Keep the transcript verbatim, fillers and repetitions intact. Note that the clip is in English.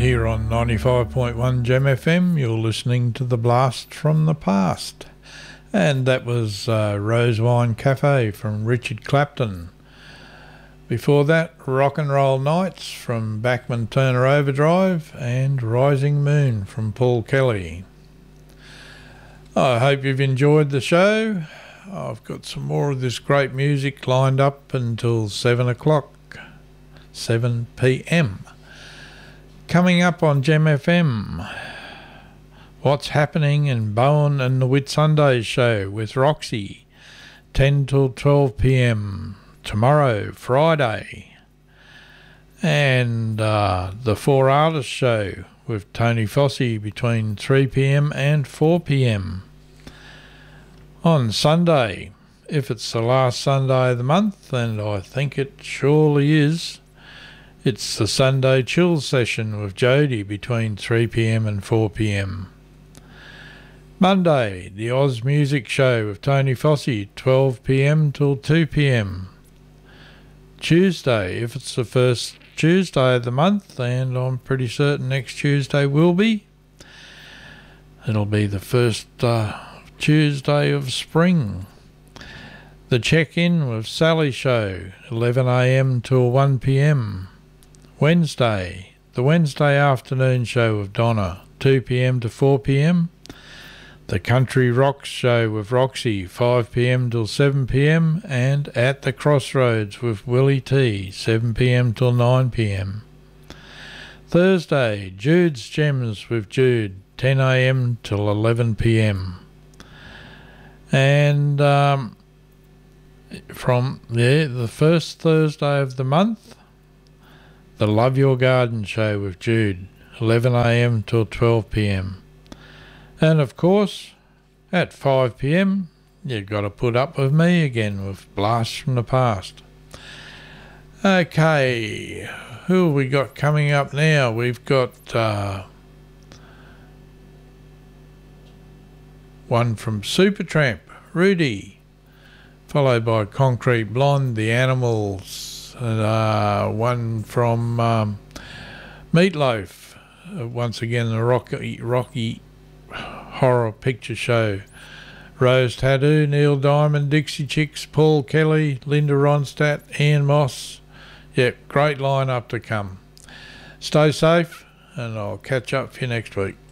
here on ninety-five point one Gem F M. You're listening to The Blast from the Past. And that was uh, Rose Wine Cafe from Richard Clapton. Before that, Rock and Roll Nights from Bachman Turner Overdrive and Rising Moon from Paul Kelly. I hope you've enjoyed the show. I've got some more of this great music lined up until seven o'clock, seven p.m. Coming up on Gem F M, what's happening in Bowen and the Whitsunday show with Roxy, ten till twelve p.m. tomorrow, Friday. And uh, the Four Artists show with Tony Fossey between three p.m. and four p.m. on Sunday, if it's the last Sunday of the month, and I think it surely is. It's the Sunday Chill session with Jody between three p.m. and four p.m. Monday, the Oz Music Show with Tony Fossey, twelve p.m. till two p.m. Tuesday, if it's the first Tuesday of the month, and I'm pretty certain next Tuesday will be, it'll be the first uh, Tuesday of spring. The Check-In with Sally Show, eleven a.m. till one p.m. Wednesday, the Wednesday Afternoon Show with Donna, two p.m. to four p.m. The Country Rocks Show with Roxy, five p.m. till seven p.m. and At the Crossroads with Willie T, seven p.m. till nine p.m. Thursday, Jude's Gems with Jude, ten a.m. till eleven p.m. And um, from yeah, the first Thursday of the month, the Love Your Garden Show with Jude, eleven a.m. till twelve p.m. And of course, at five p.m, you've got to put up with me again with Blasts from the Past. Okay, who have we got coming up now? We've got uh, one from Supertramp, Rudy, followed by Concrete Blonde, The Animals, and uh, one from um, Meatloaf, uh, once again the Rocky, Rocky Horror Picture Show, Rose Tattoo, Neil Diamond, Dixie Chicks, Paul Kelly, Linda Ronstadt, Ian Moss. Yep, great lineup to come. Stay safe, and I'll catch up for you next week.